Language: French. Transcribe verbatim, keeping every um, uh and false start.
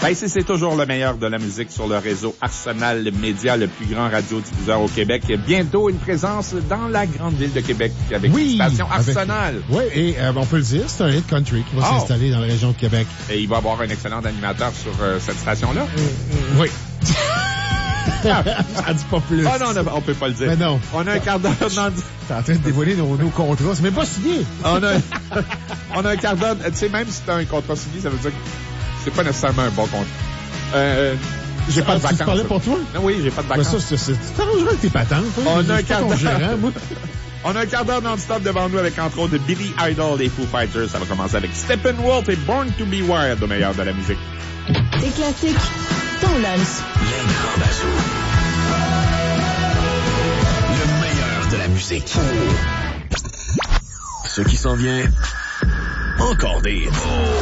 Ben, ici, c'est toujours le meilleur de la musique sur le réseau Arsenal Média, le plus grand radiodiffuseur au Québec. Bientôt, une présence dans la grande ville de Québec avec oui, une station Arsenal. Oui, et euh, on peut le dire, c'est un hit country qui va oh. s'installer dans la région de Québec. Et il va avoir un excellent animateur sur euh, cette station-là. Euh, oui. Ça dit pas plus. Ah non, on peut pas le dire. Mais non. On a un quart d'heure dans... T'es en train de dévoiler nos, nos contrats. C'est même pas signé. On a, on a un quart d'heure. Tu sais, même si t'as un contrat signé, ça veut dire que c'est pas nécessairement un bon contrat. Euh, j'ai pas de vacances. Tu parlais pour toi? Non, oui, j'ai pas de vacances. Mais ça, c'est, c'est, tu t'arrangeras avec tes patentes. On a un quart d'heure. On a un quart d'heure non-stop devant nous avec, entre autres, Billy Idol des Foo Fighters. Ça va commencer avec Steppenwolf et Born to be Wild, au meilleur de la musique. Des classiques, ton lunch. Les grands bazous. Le meilleur de la musique. Ce qui s'en vient, encore des...